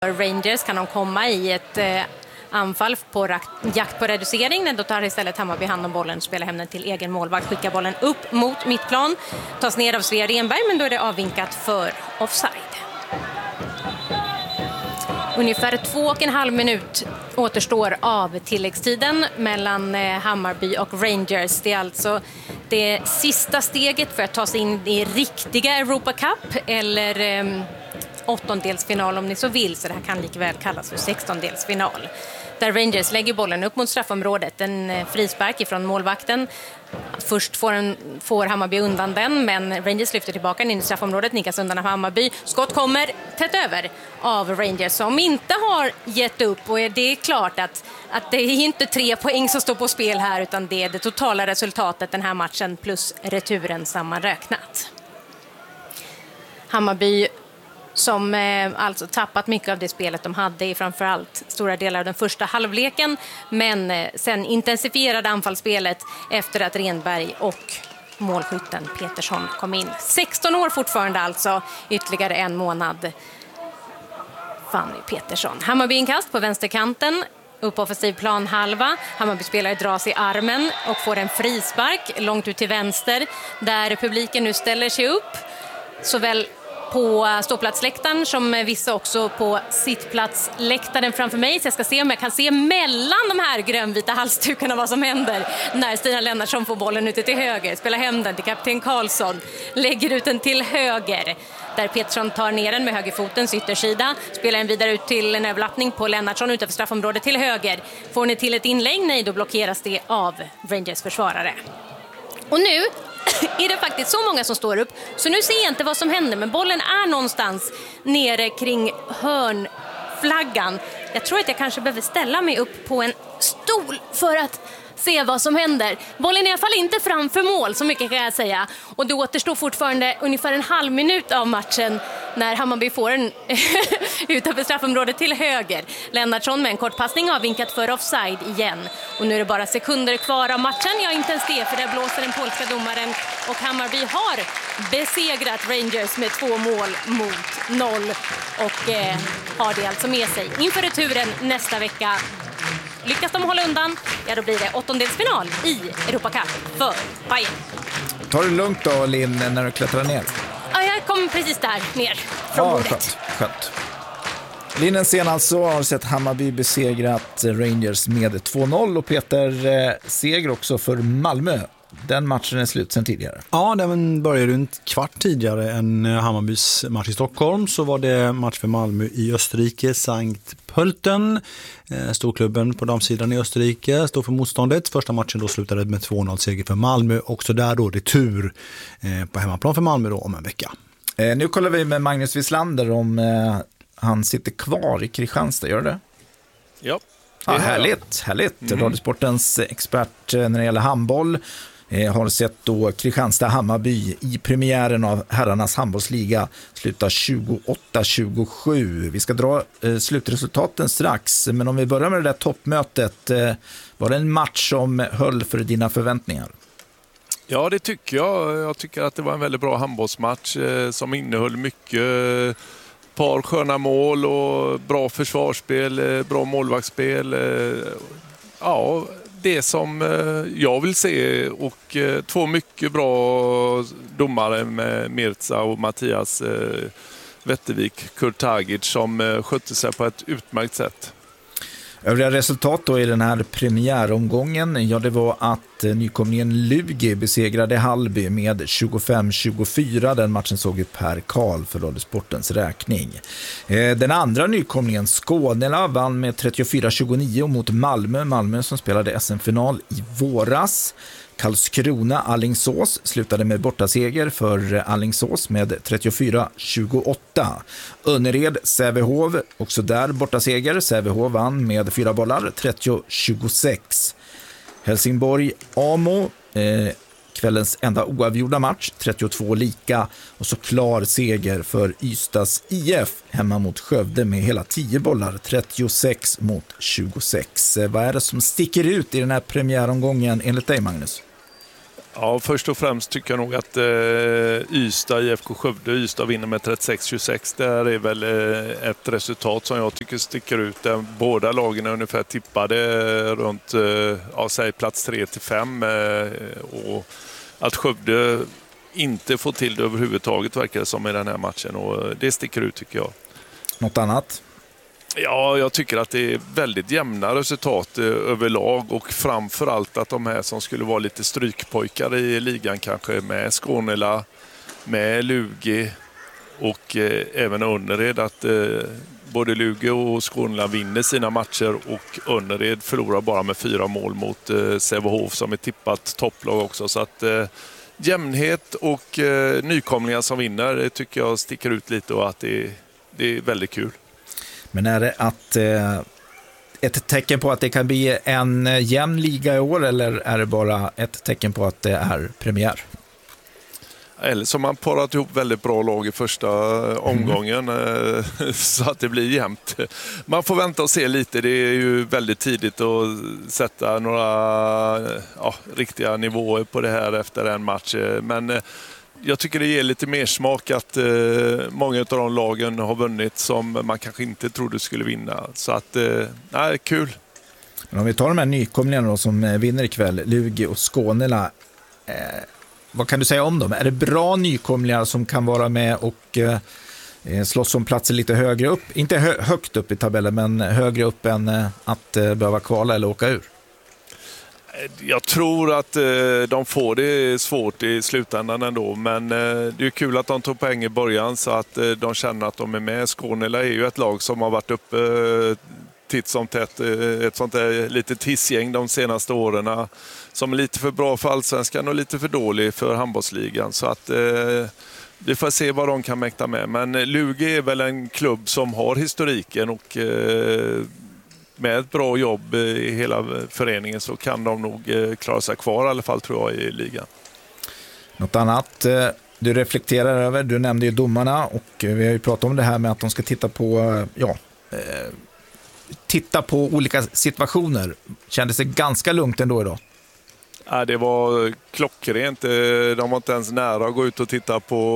Rangers kan de komma i ett anfall på jakt på reducering, när då tar istället Hammarby hand om bollen, spelar hem den till egen målvakt, skickar bollen upp mot mittplan, tas ner av Svea Renberg, men då är det avvinkat för offside. Ungefär 2,5 minut återstår av tilläggstiden mellan Hammarby och Rangers. Det är alltså det sista steget för att ta sig in i riktiga Europa Cup, eller åttondelsfinal om ni så vill, så det här kan likväl kallas för 16-delsfinal. Där Rangers lägger bollen upp mot straffområdet, en frispark ifrån målvakten. Först får Hammarby undan den, men Rangers lyfter tillbaka den in i straffområdet, nickas undan av Hammarby. Skott kommer tätt över av Rangers som inte har gett upp, och det är klart att det är inte 3 poäng som står på spel här, utan det är det totala resultatet den här matchen plus returen sammanräknat. Hammarby som alltså tappat mycket av det spelet de hade i framförallt stora delar av den första halvleken, men sen intensifierade anfallsspelet efter att Renberg och målskytten Petersson kom in. 16 år fortfarande alltså, ytterligare en månad. Fanny Petersson. Hammarby inkast på vänsterkanten, upp offensiv plan halva. Hammarby spelare dras i armen och får en frispark långt ut till vänster, där publiken nu ställer sig upp, såväl på ståplatsläktaren som vissa också på sittplatsläktaren framför mig. Så jag ska se om jag kan se mellan de här grönvita halsdukarna vad som händer när Stina Lennartsson får bollen ute till höger. Spelar hem den till kapten Karlsson. Lägger ut den till höger, där Petersson tar ner den med högerfotens yttersida. Spelar den vidare ut till en överlappning på Lennartsson utanför straffområdet till höger. Får ni till ett inlägg? Nej, då blockeras det av Rangers försvarare. Och nu är det faktiskt så många som står upp, så nu ser jag inte vad som händer, men bollen är någonstans nere kring hörnflaggan. Jag tror att jag kanske behöver ställa mig upp på en stol för att se vad som händer. Bollen är i alla fall inte framför mål, så mycket kan jag säga. Och det återstår fortfarande ungefär en halv minut av matchen när Hammarby får en utanför straffområdet till höger. Lennartsson med en kortpassning avvinkat för offside igen. Och nu är det bara sekunder kvar av matchen. Ja, inte ens det, för där blåser den polska domaren. Och Hammarby har besegrat Rangers med 2 mål mot 0. Och har det alltså med sig inför returen nästa vecka. Lyckas de hålla undan, ja då blir det åttondelsfinal i Europa Cup för Bayern. Tar du lugnt då, Linn, när du klättrar ner? Ja, jag kom precis där ner från bordet. Skönt. Linnen senast så har sett Hammarby besegrat Rangers med 2-0 och Peter, seger också för Malmö. Den matchen är slut sen tidigare. Ja, den började runt kvart tidigare än Hammarbys match i Stockholm. Så var det match för Malmö i Österrike, Sankt Pölten. Storklubben på damsidan i Österrike stod för motståndet. Första matchen då slutade med 2-0 seger för Malmö. Också där då retur på hemmaplan för Malmö då om en vecka. Nu kollar vi med Magnus Wislander om han sitter kvar i Kristianstad, gör det? Ja. Ja, härligt. Radiosportens expert när det gäller handboll har sett då Kristianstad-Hammarby i premiären av herrarnas handbollsliga sluta 28-27. Vi ska dra slutresultaten strax, men om vi börjar med det där toppmötet, var det en match som höll för dina förväntningar? Ja, det tycker jag. Jag tycker att det var en väldigt bra handbollsmatch som innehöll mycket par sköna mål och bra försvarsspel, bra målvaktsspel. Ja, det som jag vill se, och 2 mycket bra domare med Mirza och Mattias Wettervik Kurtagic som skötte sig på ett utmärkt sätt. Övriga resultat då i den här premiäromgången, ja, det var att nykomlingen Lugi besegrade Hallby med 25-24. Den matchen såg ju Per Karl för Radiosportens räkning. Den andra nykomlingen Skånela vann med 34-29 mot Malmö som spelade SM-final i våras. Karlskrona-Allingsås slutade med bortaseger för Allingsås med 34-28. Önnered-Sävehof, också där bortaseger. Sävehof vann med 4 bollar, 30-26. Helsingborg-Amo, kvällens enda oavgjorda match, 32 lika. Och så klar seger för Ystads IF hemma mot Skövde med hela 10 bollar, 36-26. Vad är det som sticker ut i den här premiäromgången enligt dig, Magnus? Ja, först och främst tycker jag nog att Ystad, IFK Skövde, Ystad vinner med 36-26. Där är väl ett resultat som jag tycker sticker ut. Där båda lagen är ungefär tippade runt säg plats 3-5. Och att Skövde inte får till det överhuvudtaget verkar det som i den här matchen. Och det sticker ut tycker jag. Något annat? Ja, jag tycker att det är väldigt jämna resultat överlag och framförallt att de här som skulle vara lite strykpojkar i ligan kanske med Skånela, med Lugi och även Önnered, att både Lugi och Skånela vinner sina matcher och Önnered förlorar bara med 4 mål mot Sävehof som är tippat topplag också. Så att jämnhet och nykomlingar som vinner, det tycker jag sticker ut lite och att det är väldigt kul. Men är det ett tecken på att det kan bli en jämn liga i år eller är det bara ett tecken på att det är premiär? Eller så man parat ihop väldigt bra lag i första omgången så att det blir jämnt. Man får vänta och se lite. Det är ju väldigt tidigt att sätta några riktiga nivåer på det här efter en match. Men jag tycker det ger lite mer smak att många av de lagen har vunnit som man kanske inte trodde skulle vinna. Så att, kul. Men om vi tar de här nykomlingarna då, som vinner ikväll, Lugi och Skånela. Vad kan du säga om dem? Är det bra nykomlingar som kan vara med och slåss om platser lite högre upp? Inte högt upp i tabellen, men högre upp än att behöva kvala eller åka ur? Jag tror att de får det svårt i slutändan ändå, men det är kul att de tog poäng i början så att de känner att de är med. Skånela är ju ett lag som har varit uppe titt som tätt, ett sånt där litet hissgäng de senaste åren som är lite för bra för allsvenskan och lite för dålig för handbollsligan. Så att vi får se vad de kan mäkta med. Men Lugi är väl en klubb som har historiken och med ett bra jobb i hela föreningen så kan de nog klara sig kvar i alla fall tror jag i ligan. Något annat du reflekterar över? Du nämnde ju domarna och vi har ju pratat om det här med att de ska titta på olika situationer. Kändes det ganska lugnt ändå idag? Ja, det var klockrent. De var inte ens nära att gå ut och titta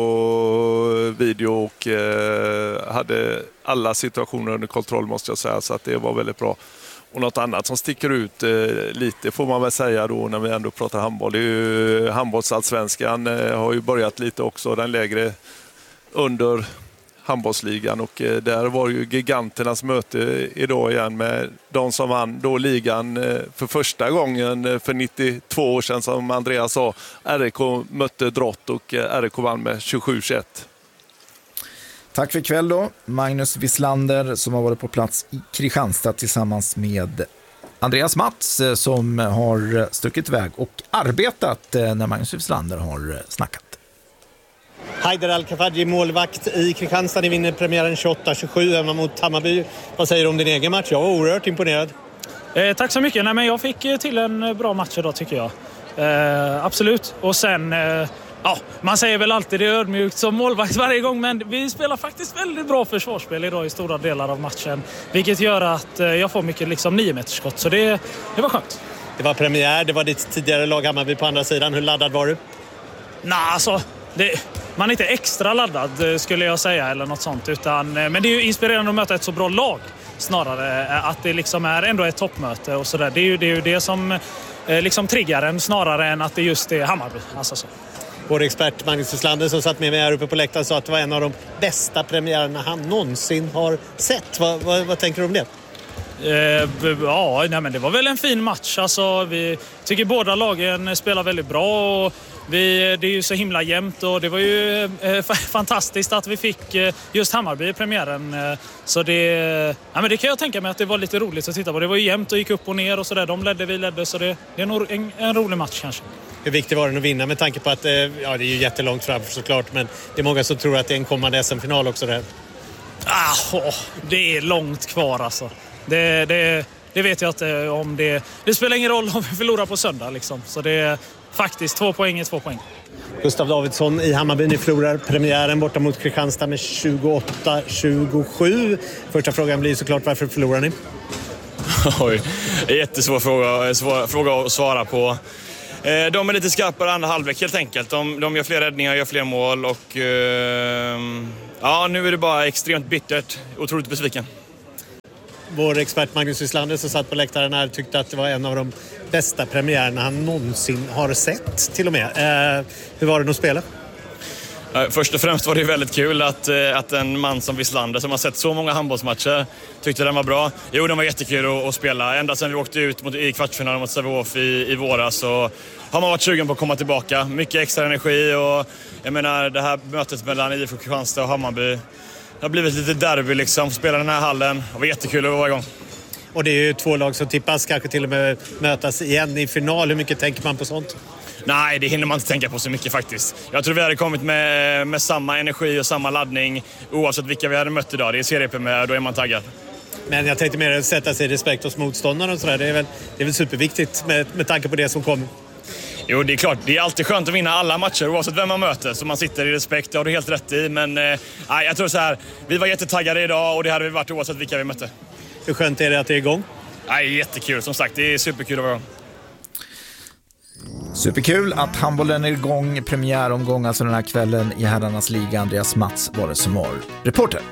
på video och hade alla situationer under kontroll måste jag säga. Så att det var väldigt bra. Och något annat som sticker ut lite får man väl säga då när vi ändå pratar handboll. Det är ju handbollsallsvenskan har ju börjat lite också, den lägre under handbollsligan och där var ju giganternas möte idag igen med de som vann då ligan för första gången för 92 år sedan som Andreas sa. RIK mötte Drott och RIK vann med 27-21. Tack för ikväll då, Magnus Wislander som har varit på plats i Kristianstad tillsammans med Andreas Mats som har stuckit iväg och arbetat när Magnus Wislander har snackat. Haider Al-Kafaji, målvakt i Kristianstad. Ni vinner premiären 28-27 hemma mot Hammarby. Vad säger du om din egen match? Jag var oerhört imponerad. Tack så mycket. Nej, men jag fick till en bra match idag tycker jag. Absolut. Och sen, man säger väl alltid det är ödmjukt som målvakt varje gång. Men vi spelar faktiskt väldigt bra försvarsspel idag i stora delar av matchen. Vilket gör att jag får mycket 9-metersskott. Så det var skönt. Det var premiär. Det var ditt tidigare lag Hammarby på andra sidan. Hur laddad var du? Man är inte extra laddad skulle jag säga eller något sånt men det är ju inspirerande att möta ett så bra lag snarare att det liksom är ändå ett toppmöte och sådär. Det är ju det som liksom triggar en snarare än att det just är Hammarby. Alltså så. Vår expert Magnus Wislander som satt med mig här uppe på läktaren sa att det var en av de bästa premiärerna han någonsin har sett. Vad tänker du om det? Men det var väl en fin match. Alltså, vi tycker båda lagen spelar väldigt bra och det är ju så himla jämnt och det var ju fantastiskt att vi fick just Hammarby i premiären. Så det kan jag tänka mig att det var lite roligt att titta på. Det var ju jämnt och gick upp och ner och sådär. De ledde, vi ledde, så det är nog en rolig match kanske. Hur viktigt var det att vinna med tanke på att det är ju jättelångt fram såklart, men det är många som tror att det är en kommande SM-final också där. Det är långt kvar alltså. Det vet jag inte om det. Det spelar ingen roll om vi förlorar på söndag liksom. Så det är faktiskt 2 poäng är 2 poäng. Gustav Davidsson i Hammarby, ni förlorar premiären borta mot Kristianstad med 28-27. Första frågan blir såklart varför förlorar ni? Oj, jättesvår fråga att svara på. De är lite skarpare andra halvlek helt enkelt. De gör fler räddningar, gör fler mål och nu är det bara extremt bittert. Otroligt besviken. Vår expert Magnus Wislander som satt på läktaren här tyckte att det var en av de bästa premiärerna han någonsin har sett till och med. Hur var det att spela? Först och främst var det väldigt kul att en man som Wislander som har sett så många handbollsmatcher tyckte den var bra. Jo, den var jättekul att spela. Ända sedan vi åkte ut i kvartsfinalen mot Sävehof i våras så har man varit sugen på att komma tillbaka. Mycket extra energi och jag menar det här mötet mellan IFK Kristianstad och Hammarby. Det har blivit lite derby liksom. Spela den här hallen. Det var jättekul att vara igång. Och det är ju två lag som tippas kanske till och med mötas igen i final. Hur mycket tänker man på sånt? Nej, det hinner man inte tänka på så mycket faktiskt. Jag tror vi hade kommit med samma energi och samma laddning oavsett vilka vi hade mött idag. Det är seriepremiär, då är man taggad. Men jag tänkte mer att sätta sig i respekt hos motståndarna och sådär. Det är väl superviktigt med tanke på det som kommer. Jo, det är klart. Det är alltid skönt att vinna alla matcher oavsett vem man möter. Så man sitter i respekt, det har du helt rätt i. Men jag tror så här, vi var jättetaggade idag och det hade vi varit oavsett vilka vi mötte. Hur skönt är det att det är igång? Jättekul, som sagt. Det är superkul att vara igång. Superkul att handbollen är igång, premiäromgång alltså den här kvällen i herrarnas liga. Andreas Mats var det som var reporter.